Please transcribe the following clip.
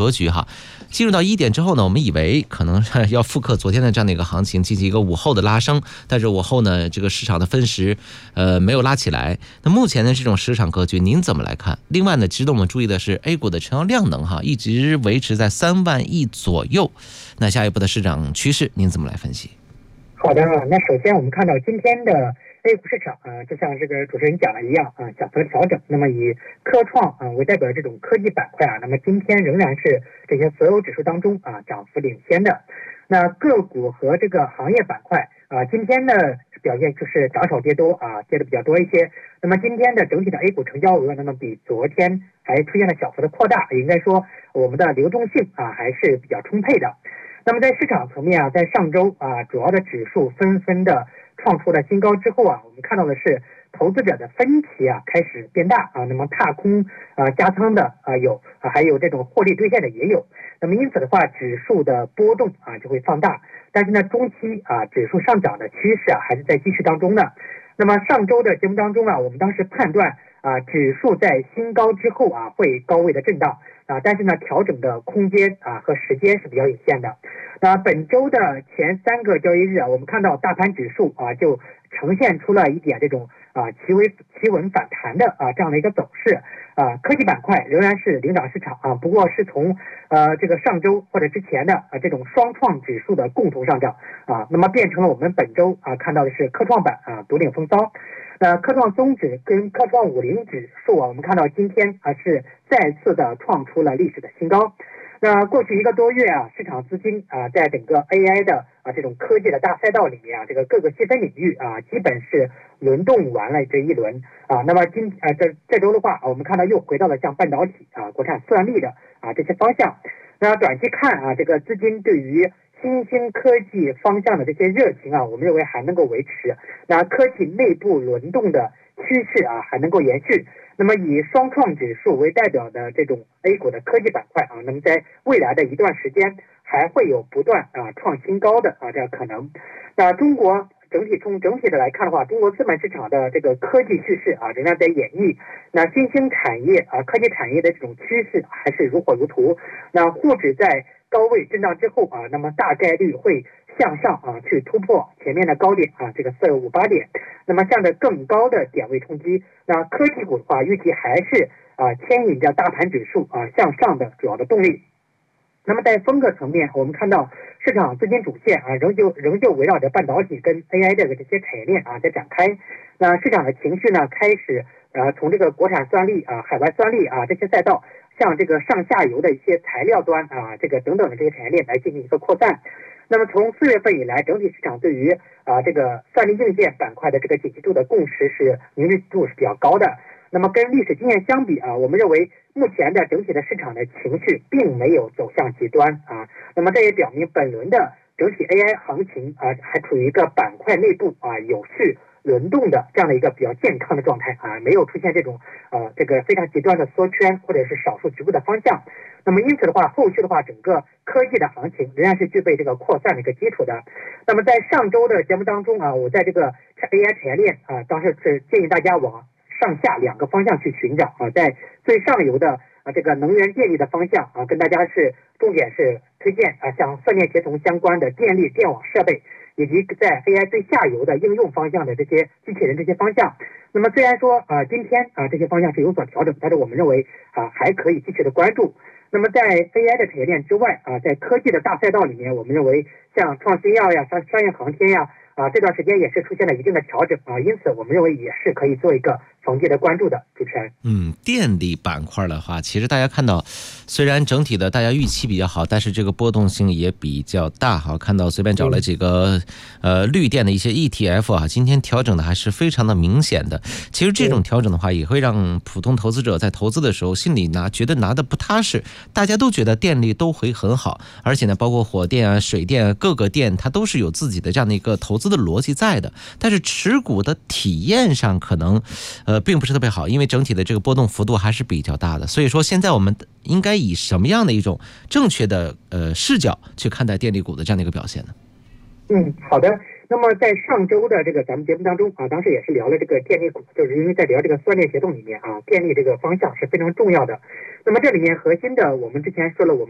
格局哈。进入到1点之后呢，我们以为可能要复刻昨天的这样的一个行情，进行一个午后的拉升，但是午后呢，这个市场的分时没有拉起来。那目前的这种市场格局您怎么来看？另外呢，值得我们注意的是 A 股的成交量能哈，一直维持在3万亿左右。那下一步的市场趋势您怎么来分析？ 好的，那首先我们看到今天的 A 股市场就像这个主持人讲的一样小幅调整。那么以科创为代表的这种科技板块那么今天仍然是这些所有指数当中涨幅领先的。那个股和这个行业板块今天的表现就是涨少跌多跌的比较多一些。那么今天的整体的 A 股成交额那么比昨天还出现了小幅的扩大，也应该说我们的流动性还是比较充沛的。那么在市场层面在上周主要的指数纷纷的创出了新高之后我们看到的是投资者的分歧开始变大那么踏空加仓的有还有这种获利兑现的也有。那么因此的话，指数的波动就会放大，但是呢中期指数上涨的趋势还是在继续当中的。那么上周的节目当中我们当时判断指数在新高之后会高位的震荡但是呢调整的空间和时间是比较有限的。那本周的前3个交易日我们看到大盘指数就呈现出了一点这种企稳反弹的这样的一个走势科技板块仍然是领涨市场不过是从这个上周或者之前的这种双创指数的共同上涨那么变成了我们本周看到的是科创板独领风骚。科创综指跟科创50指数我们看到今天是再次的创出了历史的新高。那过去1个多月市场资金在整个 AI 的这种科技的大赛道里面这个各个细分领域基本是轮动完了这一轮那么这周的话我们看到又回到了像半导体国产算力的这些方向。那短期看这个资金对于新兴科技方向的这些热情我们认为还能够维持。那科技内部轮动的趋势还能够延续。那么以双创指数为代表的这种 A 股的科技板块那么在未来的一段时间还会有不断创新高的这样可能。那中国整体的来看的话，中国资本市场的这个科技趋势仍然在演绎。那新兴产业科技产业的这种趋势还是如火如荼。那沪指在高位震荡之后那么大概率会向上去突破前面的高点这个4258点，那么向着更高的点位冲击。那科技股的话预计还是牵引着大盘指数向上的主要的动力。那么在风格层面我们看到市场资金主线仍旧围绕着半导体跟 AI 的这些产业链在展开。那市场的情绪呢开始从这个国产算力海外算力这些赛道向这个上下游的一些材料端这个等等的这些产业链来进行一个扩散。那么从4月份以来，整体市场对于这个算力硬件板块的这个景气度的共识是凝聚度是比较高的。那么跟历史经验相比我们认为目前的整体的市场的情绪并没有走向极端那么这也表明本轮的整体 AI 行情还处于一个板块内部有序轮动的这样的一个比较健康的状态没有出现这种这个非常极端的缩圈或者是少数局部的方向。那么因此的话，后续的话整个科技的行情仍然是具备这个扩散的一个基础的。那么在上周的节目当中我在这个 AI 产业链当时是建议大家往上下2个方向去寻找在最上游的这个能源电力的方向跟大家是重点是推荐像算电协同相关的电力电网设备，以及在 AI 最下游的应用方向的这些机器人这些方向。那么虽然说今天这些方向是有所调整，但是我们认为还可以继续的关注。那么在 AI 的产业链之外在科技的大赛道里面，我们认为像创新药商业航天这段时间也是出现了一定的调整因此我们认为也是可以做一个逢低的关注的。主持人， 电力板块的话，其实大家看到，虽然整体的大家预期比较好，但是这个波动性也比较大看到随便找了几个绿电的一些 ETF 今天调整的还是非常的明显的。其实这种调整的话，也会让普通投资者在投资的时候心里觉得拿的不踏实。大家都觉得电力都会很好，而且呢，包括火电水电各个电，它都是有自己的这样的一个投资的逻辑在的。但是持股的体验上可能并不是特别好，因为整体的这个波动幅度还是比较大的。所以说现在我们应该以什么样的一种正确的视角去看待电力股的这样的一个表现呢？ 好的。那么在上周的这个咱们节目当中当时也是聊了这个电力股，就是因为在聊这个算电协同里面电力这个方向是非常重要的。那么这里面核心的我们之前说了，我们